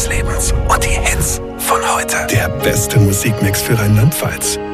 des Lebens und die Hits von heute. Der beste Musikmix für Rheinland-Pfalz.